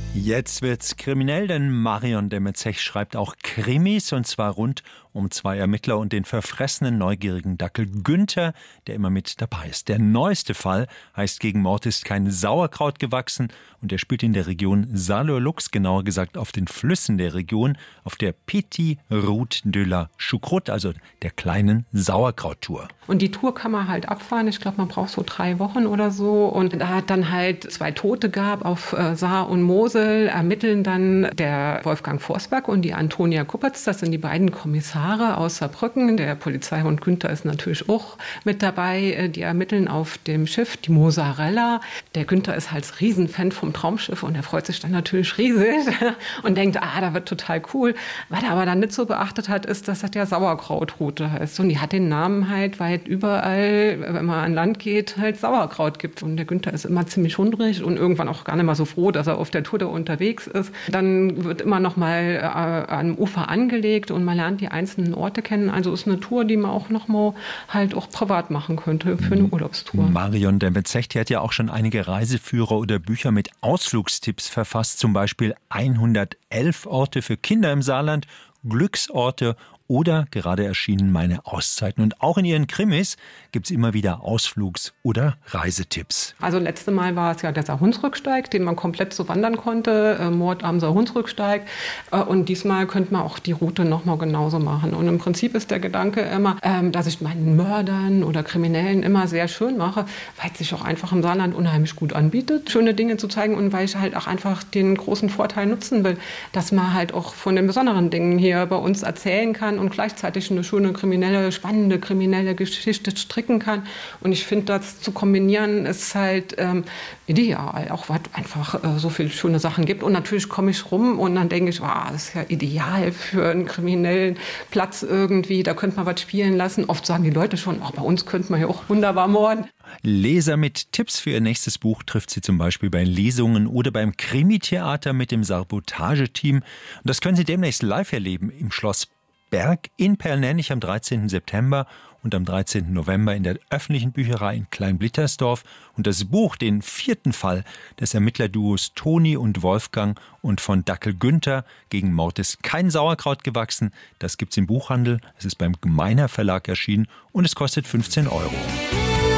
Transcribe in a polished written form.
Jetzt wird's kriminell, denn Marion Demmetzech schreibt auch Krimis, und zwar rund um zwei Ermittler und den verfressenen, neugierigen Dackel Günther, der immer mit dabei ist. Der neueste Fall heißt Gegen Mord ist kein Sauerkraut gewachsen, und er spielt in der Region Saarlouis, genauer gesagt auf den Flüssen der Region, auf der Petite Route de la Choucroute, also der kleinen Sauerkrauttour. Und die Tour kann man halt abfahren. Ich glaube, man braucht so 3 Wochen oder so. Und da hat dann halt 2 Tote gab auf Saar und Mosel, ermitteln dann der Wolfgang Forsberg und die Antonia Kuppertz. Das sind die beiden Kommissare aus Saarbrücken. Der Polizeihund Günther ist natürlich auch mit dabei. Die ermitteln auf dem Schiff, die Mozzarella. Der Günther ist halt Riesenfan vom Traumschiff und er freut sich dann natürlich riesig und denkt, da wird total cool. Was er aber dann nicht so beachtet hat, ist, dass das ja Sauerkrautroute heißt. Und die hat den Namen halt, weil überall, wenn man an Land geht, halt Sauerkraut gibt. Und der Günther ist immer ziemlich hungrig und irgendwann auch gar nicht mal so froh, dass er auf der Tour da unterwegs ist. Dann wird immer noch mal am Ufer angelegt und man lernt die einzelnen Orte kennen. Also ist eine Tour, die man auch noch mal halt auch privat machen könnte für eine Urlaubstour. Marion Demmetzech hat ja auch schon einige Reiseführer oder Bücher mit Ausflugstipps verfasst, zum Beispiel 111 Orte für Kinder im Saarland, Glücksorte oder gerade erschienen Meine Auszeiten. Und auch in ihren Krimis gibt es immer wieder Ausflugs- oder Reisetipps. Also letzte Mal war es ja der Saarhunsrücksteig, den man komplett so wandern konnte, Mord am Saarhunsrücksteig. Und diesmal könnte man auch die Route nochmal genauso machen. Und im Prinzip ist der Gedanke immer, dass ich meinen Mördern oder Kriminellen immer sehr schön mache, weil es sich auch einfach im Saarland unheimlich gut anbietet, schöne Dinge zu zeigen und weil ich halt auch einfach den großen Vorteil nutzen will, dass man halt auch von den besonderen Dingen hier bei uns erzählen kann und gleichzeitig eine schöne spannende kriminelle Geschichte stricken kann. Und ich finde, das zu kombinieren ist halt ideal, auch weil es einfach so viele schöne Sachen gibt. Und natürlich komme ich rum und dann denke ich, das ist ja ideal für einen kriminellen Platz irgendwie, da könnte man was spielen lassen. Oft sagen die Leute schon, bei uns könnte man ja auch wunderbar morden. Leser mit Tipps für ihr nächstes Buch trifft sie zum Beispiel bei Lesungen oder beim Krimi-Theater mit dem Sabotage-Team. Und das können Sie demnächst live erleben im Schloss Berg in Perlnennich am 13. September und am 13. November in der öffentlichen Bücherei in Kleinblittersdorf. Und das Buch, den 4. Fall des Ermittlerduos Toni und Wolfgang und von Dackel Günther, Gegen Mord ist kein Sauerkraut gewachsen, das gibt's im Buchhandel. Es ist beim Gemeiner Verlag erschienen und es kostet 15 €.